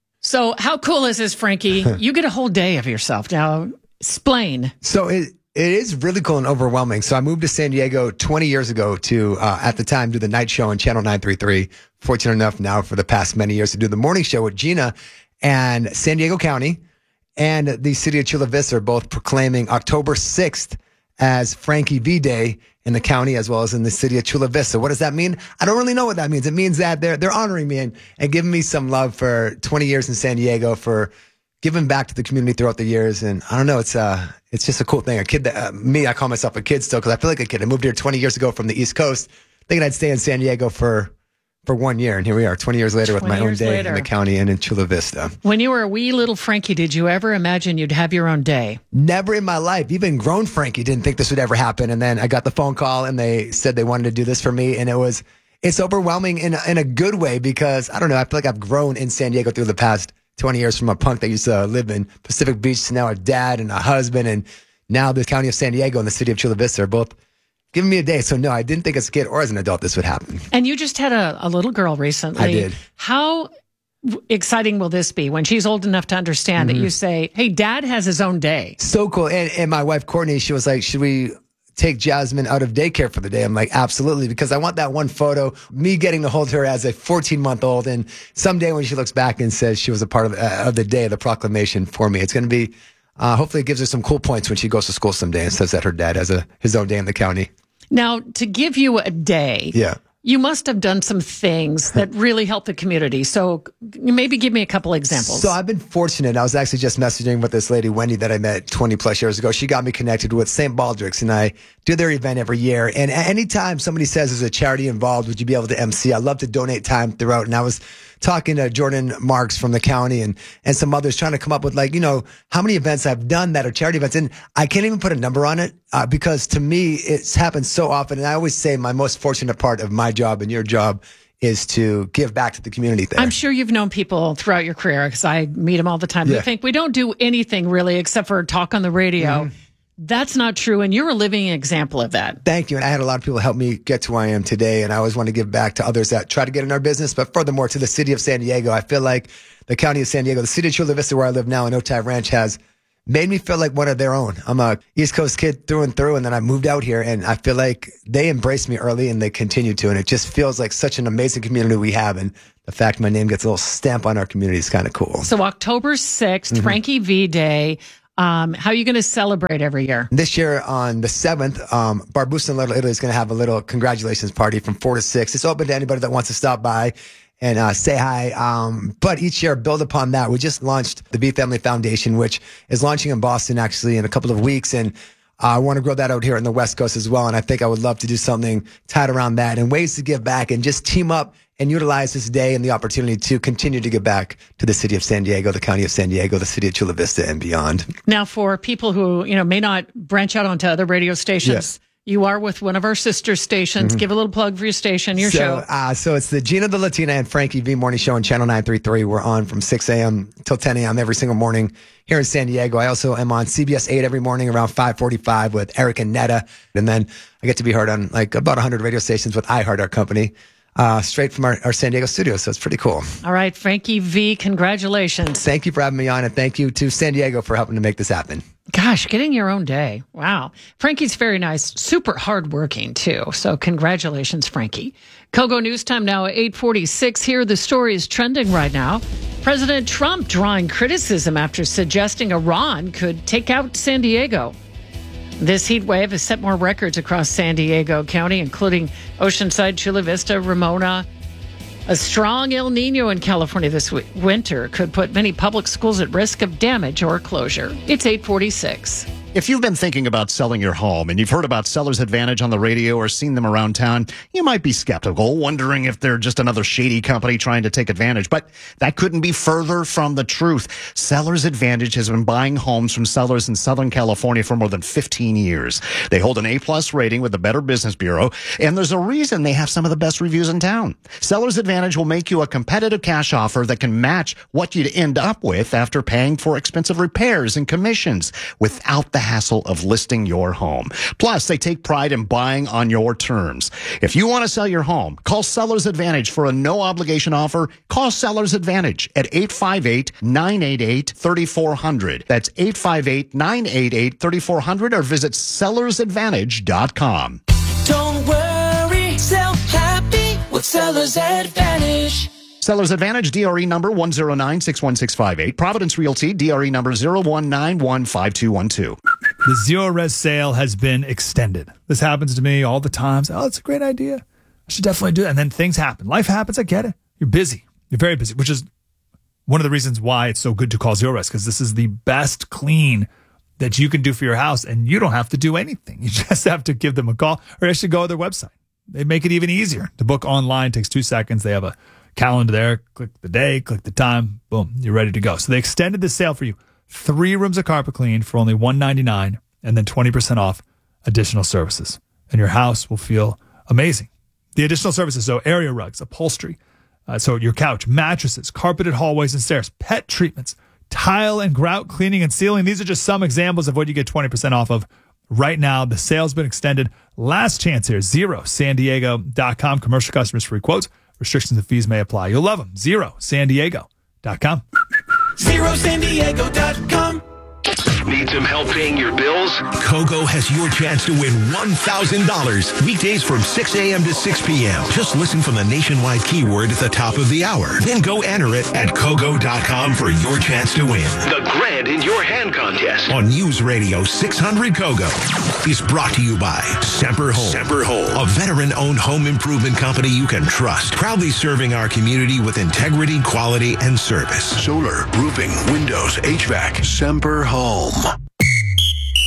So how cool is this, Frankie? You get a whole day of yourself. Now, explain. So it it is really cool and overwhelming. So I moved to San Diego twenty years ago to, uh, at the time, do the night show on Channel nine thirty-three. Fortunate enough now for the past many years to do the morning show with Gina. And San Diego County and the city of Chula Vista are both proclaiming October sixth as Frankie V Day in the county as well as in the city of Chula Vista. What does that mean? I don't really know what that means. It means that they're they're honoring me and, and giving me some love for twenty years in San Diego, for giving back to the community throughout the years. And I don't know, it's uh it's just a cool thing. A kid that uh, me, I call myself a kid still because I feel like a kid. I moved here twenty years ago from the East Coast, thinking I'd stay in San Diego for for one year, and here we are, twenty years later with my own day later in the county and in Chula Vista. When you were a wee little Frankie, did you ever imagine you'd have your own day? Never in my life. Even grown Frankie didn't think this would ever happen. And then I got the phone call, and they said they wanted to do this for me, and it was it's overwhelming in in a good way because I don't know. I feel like I've grown in San Diego through the past twenty years, from a punk that used to live in Pacific Beach to now a dad and a husband, and now the county of San Diego and the city of Chula Vista are both giving me a day. So no, I didn't think as a kid or as an adult this would happen. And you just had a, a little girl recently. I did. How exciting will this be when she's old enough to understand mm-hmm. that you say, hey, dad has his own day? So cool. And, and my wife, Courtney, she was like, should we take Jasmine out of daycare for the day? I'm like, absolutely, because I want that one photo, me getting to hold her as a fourteen-month-old, and someday when she looks back and says she was a part of, uh, of the day, the proclamation for me, it's going to be, uh, hopefully it gives her some cool points when she goes to school someday and says that her dad has a his own day in the county. Now, to give you a day, yeah. you must have done some things that really help the community. So maybe give me a couple examples. So I've been fortunate. I was actually just messaging with this lady, Wendy, that I met twenty plus years ago. She got me connected with Saint Baldrick's, and I do their event every year. And anytime somebody says there's a charity involved, would you be able to M C? I love to donate time throughout. And I was talking to Jordan Marks from the county and, and some others trying to come up with, like, you know, how many events I've done that are charity events. And I can't even put a number on it uh, because to me, it's happened so often. And I always say my most fortunate part of my job and your job is to give back to the community there. I'm sure you've known people throughout your career, because I meet them all the time. Yeah. They think we don't do anything really except for talk on the radio. Mm-hmm. That's not true, and you're a living example of that. Thank you. And I had a lot of people help me get to where I am today, and I always want to give back to others that try to get in our business, but furthermore, to the city of San Diego. I feel like the county of San Diego, the city of Chula Vista, where I live now, and Otay Ranch has made me feel like one of their own. I'm a East Coast kid through and through, and then I moved out here, and I feel like they embraced me early, and they continue to, and it just feels like such an amazing community we have, and the fact my name gets a little stamp on our community is kind of cool. So October sixth, Mhm. Frankie V Day. Um, how are you going to celebrate every year? This year on the seventh, um, Barbusa in Little Italy is going to have a little congratulations party from four to six. It's open to anybody that wants to stop by and uh, say hi. Um, but each year, build upon that. We just launched the B Family Foundation, which is launching in Boston actually in a couple of weeks. And uh, I want to grow that out here in the West Coast as well. And I think I would love to do something tied around that and ways to give back and just team up and utilize this day and the opportunity to continue to give back to the city of San Diego, the county of San Diego, the city of Chula Vista, and beyond. Now, for people who, you know, may not branch out onto other radio stations, you are with one of our sister stations. Mhm. Give a little plug for your station, your so, show. Uh, so it's the Gina the Latina and Frankie V Morning Show on Channel nine thirty-three. We're on from six a.m. till ten a.m. every single morning here in San Diego. I also am on C B S eight every morning around five forty-five with Eric and Netta. And then I get to be heard on like about one hundred radio stations with iHeart, our company, uh, straight from our, our San Diego studio. So it's pretty cool. All right, Frankie V, congratulations. Thank you for having me on, and thank you to San Diego for helping to make this happen. Gosh, getting your own day. Wow. Frankie's very nice, super hardworking too. So congratulations, Frankie. Kogo News Time now at eight forty-six here. The story is trending right now. President Trump drawing criticism after suggesting Iran could take out San Diego. This heat wave has set more records across San Diego County, including Oceanside, Chula Vista, Ramona. A strong El Nino in California this w- winter could put many public schools at risk of damage or closure. It's eight forty-six. If you've been thinking about selling your home and you've heard about Seller's Advantage on the radio or seen them around town, you might be skeptical, wondering if they're just another shady company trying to take advantage. But that couldn't be further from the truth. Seller's Advantage has been buying homes from sellers in Southern California for more than fifteen years. They hold an A-plus rating with the Better Business Bureau, and there's a reason they have some of the best reviews in town. Seller's Advantage will make you a competitive cash offer that can match what you'd end up with after paying for expensive repairs and commissions without the hassle of listing your home. Plus, they take pride in buying on your terms. If you want to sell your home, call Seller's Advantage for a no-obligation offer. Call Seller's Advantage at eight five eight, nine eight eight, three four zero zero. That's eight five eight, nine eight eight, three four zero zero or visit sellers advantage dot com. Don't worry, sell happy with Seller's Advantage. Seller's Advantage, D R E number one zero nine six one six five eight. Providence Realty, D R E number zero one nine one five two one two. The Zero Res sale has been extended. This happens to me all the time. So, oh, it's a great idea. I should definitely do it. And then things happen. Life happens. I get it. You're busy. You're very busy, which is one of the reasons why it's so good to call Zero Res, because this is the best clean that you can do for your house, and you don't have to do anything. You just have to give them a call, or actually go to their website. They make it even easier. To book online takes two seconds. They have a calendar there. Click the day, click the time. Boom, you're ready to go. So they extended the sale for you. Three rooms of carpet clean for only one hundred ninety-nine dollars, and then twenty percent off additional services. And your house will feel amazing. The additional services, so area rugs, upholstery, uh, so your couch, mattresses, carpeted hallways and stairs, pet treatments, tile and grout cleaning and sealing. These are just some examples of what you get twenty percent off of right now. The sale's been extended. Last chance here, zero san diego dot com. Commercial customers free quotes. Restrictions and fees may apply. You'll love them. zero san diego dot com. zero san diego dot com. Need some help paying your bills? Kogo has your chance to win one thousand dollars. Weekdays from six a.m. to six p.m. Just listen for the nationwide keyword at the top of the hour. Then go enter it at kogo dot com for your chance to win. The Grand in Your Hand contest on News Radio six hundred Kogo is brought to you by Semper Home. Semper Home, a veteran-owned home improvement company you can trust. Proudly serving our community with integrity, quality, and service. Solar, roofing, windows, H V A C. Semper Home.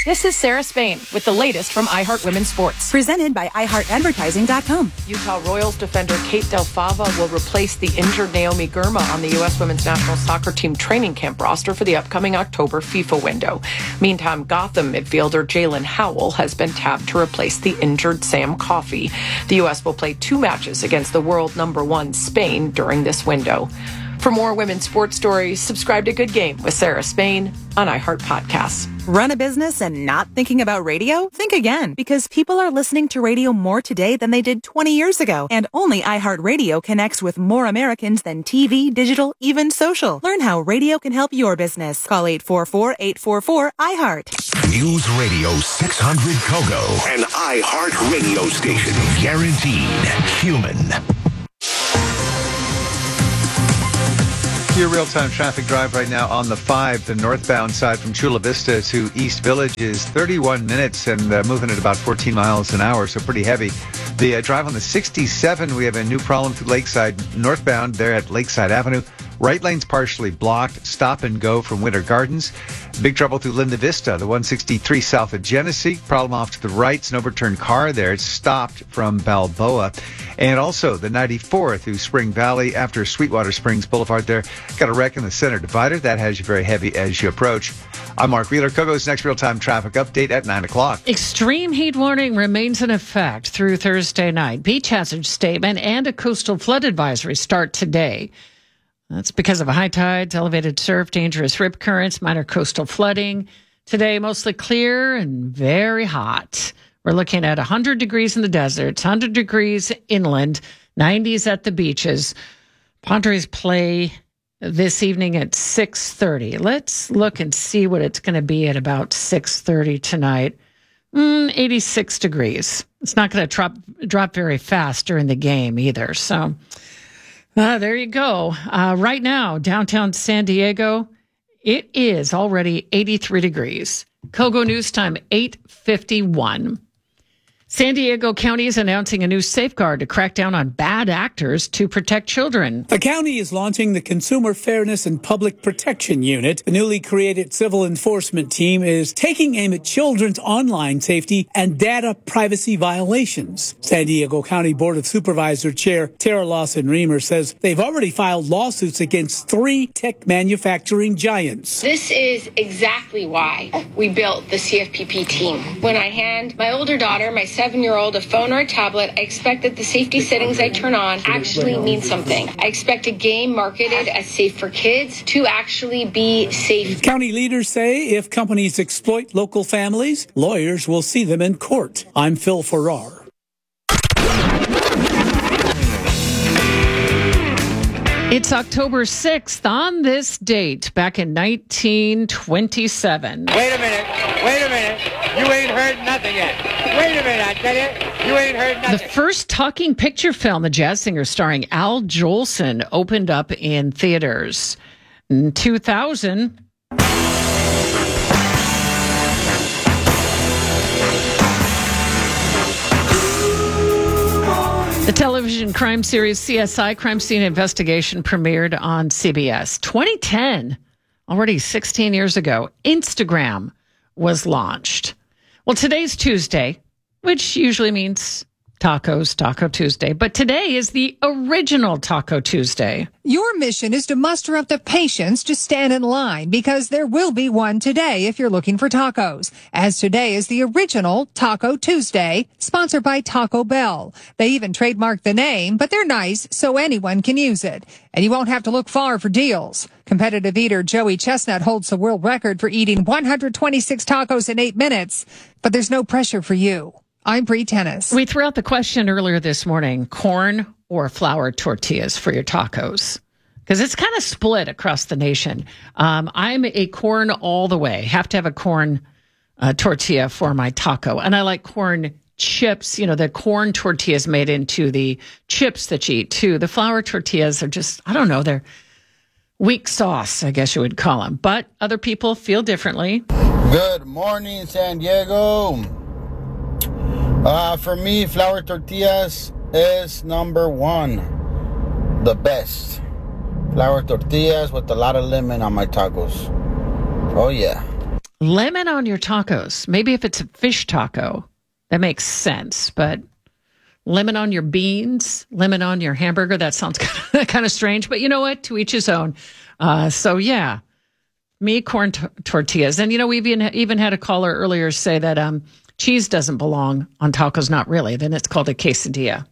This is Sarah Spain with the latest from iHeart Women's Sports. Presented by i heart advertising dot com. Utah Royals defender Kate Del Fava will replace the injured Naomi Girma on the U S Women's National Soccer Team training camp roster for the upcoming October FIFA window. Meantime, Gotham midfielder Jalen Howell has been tapped to replace the injured Sam Coffey. The U S will play two matches against the world number one Spain during this window. For more women's sports stories, subscribe to Good Game with Sarah Spain on iHeart Podcasts. Run a business and not thinking about radio? Think again, because people are listening to radio more today than they did twenty years ago. And only iHeartRadio connects with more Americans than T V, digital, even social. Learn how radio can help your business. Call eight four four, eight four four, iHeart. News Radio six hundred Kogo, an iHeart radio station. Guaranteed human. Your real-time traffic drive right now on the five, the northbound side from Chula Vista to East Village is thirty-one minutes and uh, moving at about fourteen miles an hour, so pretty heavy. The uh, drive on the sixty-seven, we have a new problem through Lakeside northbound there at Lakeside Avenue. Right lane's partially blocked. Stop and go from Winter Gardens. Big trouble through Linda Vista, the one sixty-three south of Genesee. Problem off to the right. It's an overturned car there. It's stopped from Balboa. And also the ninety-four through Spring Valley after Sweetwater Springs Boulevard there. Got a wreck in the center divider. That has you very heavy as you approach. I'm Mark Wheeler. Kogo's next real-time traffic update at nine o'clock. Extreme heat warning remains in effect through Thursday night. Beach hazard statement and a coastal flood advisory start today. That's because of high tides, elevated surf, dangerous rip currents, minor coastal flooding. Today, mostly clear and very hot. We're looking at one hundred degrees in the deserts, one hundred degrees inland, nineties at the beaches. Padres play this evening at six thirty. Let's look and see what it's going to be at about six thirty tonight. Mm, eighty-six degrees. It's not going to drop drop very fast during the game either. So uh, there you go. Uh, right now, downtown San Diego, it is already eighty-three degrees. Kogo News Time, eight fifty-one. San Diego County is announcing a new safeguard to crack down on bad actors to protect children. The county is launching the Consumer Fairness and Public Protection Unit. The newly created civil enforcement team is taking aim at children's online safety and data privacy violations. San Diego County Board of Supervisor Chair Tara Lawson-Remer says they've already filed lawsuits against three tech manufacturing giants. This is exactly why we built the C F P P team. When I hand my older daughter, my seven-year-old a phone or a tablet, I expect that the safety settings I turn on actually mean something. I expect a game marketed as safe for kids to actually be safe. County leaders say if companies exploit local families, lawyers will see them in court. I'm Phil Farrar. It's October sixth. On this date, back in nineteen twenty-seven. Wait a minute. Wait a minute. You ain't heard nothing yet. Wait a minute, I tell you. You ain't heard nothing. The first talking picture film, The Jazz Singer, starring Al Jolson, opened up in theaters. In two thousand... The television crime series C S I Crime Scene Investigation premiered on C B S. twenty ten, already sixteen years ago, Instagram was launched. Well, today's Tuesday, which usually means tacos, Taco Tuesday, but today is the original Taco Tuesday. Your mission is to muster up the patience to stand in line because there will be one today if you're looking for tacos. As today is the original Taco Tuesday, sponsored by Taco Bell. They even trademarked the name, but they're nice so anyone can use it. And you won't have to look far for deals. Competitive eater Joey Chestnut holds the world record for eating one hundred twenty-six tacos in eight minutes, but there's no pressure for you. I'm Bree Tennis. We threw out the question earlier this morning, corn or flour tortillas for your tacos? Because it's kind of split across the nation. Um, I'm a corn all the way. Have to have a corn uh, tortilla for my taco. And I like corn chips, you know, the corn tortillas made into the chips that you eat too. The flour tortillas are just, I don't know, they're weak sauce, I guess you would call them. But other people feel differently. Good morning, San Diego. Uh, for me, flour tortillas is number one. The best. Flour tortillas with a lot of lemon on my tacos. Oh, yeah. Lemon on your tacos. Maybe if it's a fish taco, that makes sense. But lemon on your beans, lemon on your hamburger, that sounds kind of, kind of strange. But you know what? To each his own. Uh, so, yeah, me, corn t- tortillas. And, you know, we've even, even had a caller earlier say that um, cheese doesn't belong on tacos. Not really. Then it's called a quesadilla.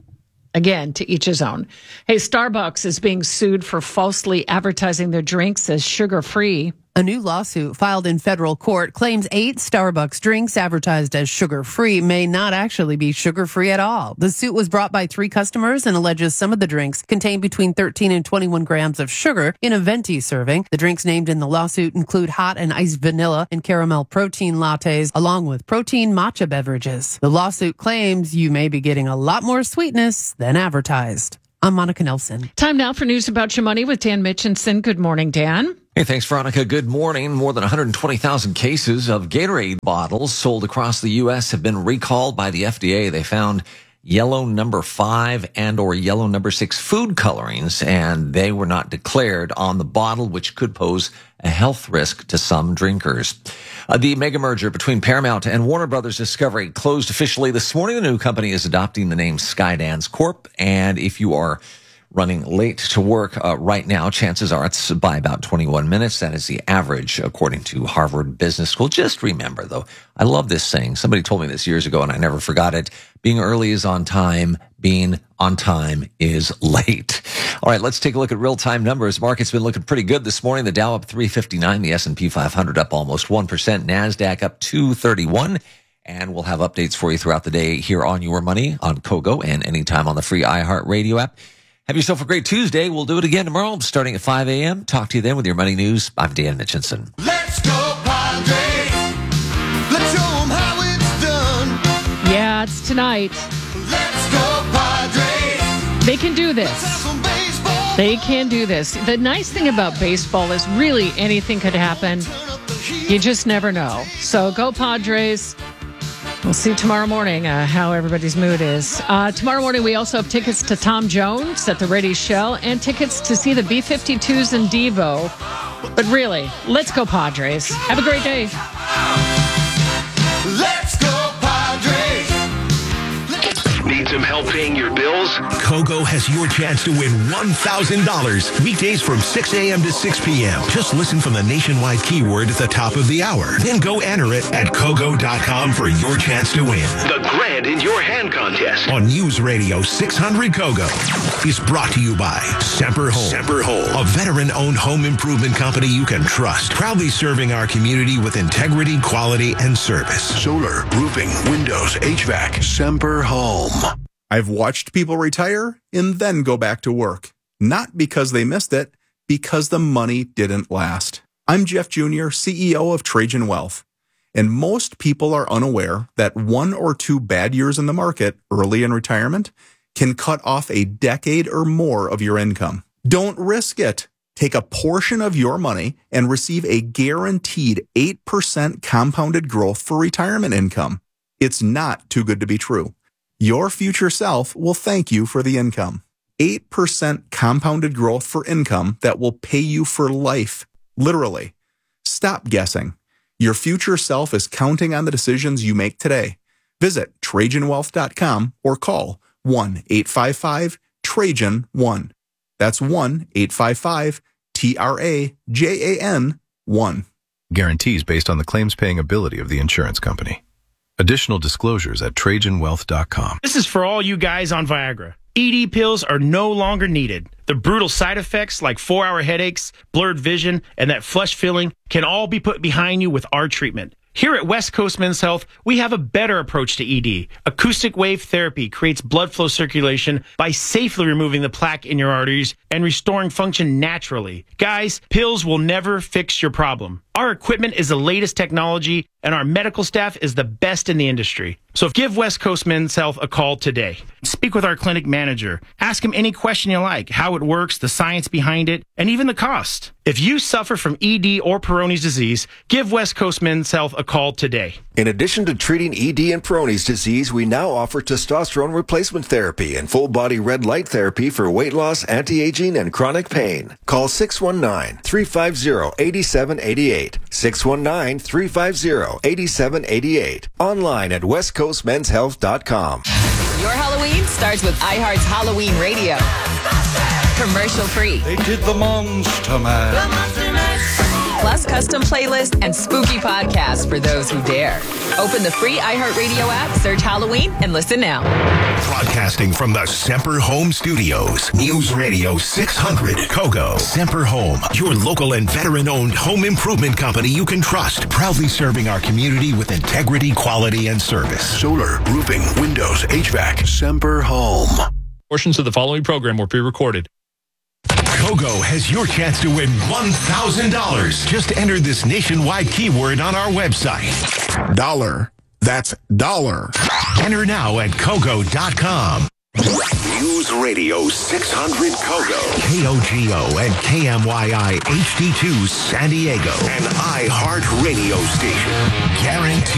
Again, to each his own. Hey, Starbucks is being sued for falsely advertising their drinks as sugar-free. A new lawsuit filed in federal court claims eight Starbucks drinks advertised as sugar-free may not actually be sugar-free at all. The suit was brought by three customers and alleges some of the drinks contain between thirteen and twenty-one grams of sugar in a venti serving. The drinks named in the lawsuit include hot and iced vanilla and caramel protein lattes, along with protein matcha beverages. The lawsuit claims you may be getting a lot more sweetness than advertised. I'm Monica Nelson. Time now for news about your money with Dan Mitchinson. Good morning, Dan. Hey, thanks, Veronica. Good morning. More than one hundred twenty thousand cases of Gatorade bottles sold across the U S have been recalled by the F D A. They found yellow number five and or yellow number six food colorings, and they were not declared on the bottle, which could pose a health risk to some drinkers. Uh, the mega merger between Paramount and Warner Brothers Discovery closed officially this morning. The new company is adopting the name Skydance Corp, and if you are running late to work uh, right now, chances are it's by about twenty-one minutes. That is the average, according to Harvard Business School. Just remember, though, I love this saying. Somebody told me this years ago, and I never forgot it. Being early is on time. Being on time is late. All right, let's take a look at real-time numbers. Market's been looking pretty good this morning. The Dow up three fifty-nine, the S and P five hundred up almost one percent, NASDAQ up two thirty-one. And we'll have updates for you throughout the day here on Your Money on Kogo and anytime on the free iHeartRadio app. Have yourself a great Tuesday. We'll do it again tomorrow starting at five a.m. Talk to you then with your money news. I'm Dan Mitchinson. Let's go, Padres. Let's show them how it's done. Yeah, it's tonight. Let's go, Padres. They can do this. They can do this. The nice thing about baseball is really anything could happen. You just never know. So go Padres. We'll see tomorrow morning uh, how everybody's mood is. Uh, tomorrow morning, we also have tickets to Tom Jones at the Ready Shell and tickets to see the B fifty-twos in Devo. But really, let's go Padres. Have a great day. Let's go, Padres. Need some help paying your bills? Kogo has your chance to win one thousand dollars weekdays from six a.m. to six p.m. Just listen from the nationwide keyword at the top of the hour. Then go enter it at Kogo dot com for your chance to win. The Grand in Your Hand contest on News Radio six hundred Kogo is brought to you by Semper Home. Semper Home, a veteran-owned home improvement company you can trust. Proudly serving our community with integrity, quality, and service. Solar, roofing, windows, H V A C, Semper Home. I've watched people retire and then go back to work. Not because they missed it, because the money didn't last. I'm Jeff Junior, C E O of Trajan Wealth. And most people are unaware that one or two bad years in the market early in retirement can cut off a decade or more of your income. Don't risk it. Take a portion of your money and receive a guaranteed eight percent compounded growth for retirement income. It's not too good to be true. Your future self will thank you for the income. eight percent compounded growth for income that will pay you for life. Literally. Stop guessing. Your future self is counting on the decisions you make today. Visit Trajan Wealth dot com or call one eight five five Trajan one. That's one eight five five T R A J A N one. Guarantees based on the claims paying ability of the insurance company. Additional disclosures at Trajan Wealth dot com. This is for all you guys on Viagra. E D pills are no longer needed. The brutal side effects like four-hour headaches, blurred vision, and that flush feeling can all be put behind you with our treatment. Here at West Coast Men's Health, we have a better approach to E D. Acoustic wave therapy creates blood flow circulation by safely removing the plaque in your arteries and restoring function naturally. Guys, pills will never fix your problem. Our equipment is the latest technology, and our medical staff is the best in the industry. So give West Coast Men's Health a call today. Speak with our clinic manager. Ask him any question you like, how it works, the science behind it, and even the cost. If you suffer from E D or Peyronie's disease, give West Coast Men's Health a call today. In addition to treating E D and Peyronie's disease, we now offer testosterone replacement therapy and full-body red light therapy for weight loss, anti-aging, and chronic pain. Call six one nine, three five zero, eight seven eight eight. eight, six one nine, three five zero, eight seven eight eight. Online at west coast men's health dot com. Your Halloween starts with iHeart's Halloween Radio. Commercial free. They did the Monster Mash. Plus custom playlist and spooky podcasts for those who dare. Open the free iHeartRadio app, search Halloween, and listen now. Broadcasting from the Semper Home Studios. News Radio six hundred Kogo. Semper Home, your local and veteran-owned home improvement company you can trust. Proudly serving our community with integrity, quality, and service. Solar, roofing, windows, H V A C, Semper Home. Portions of the following program were pre-recorded. Kogo has your chance to win one thousand dollars. Just enter this nationwide keyword on our website. Dollar. That's dollar. Enter now at Kogo dot com. News Radio six hundred Kogo. K O G O and K M Y I H D two San Diego. An iHeart radio station. Guaranteed.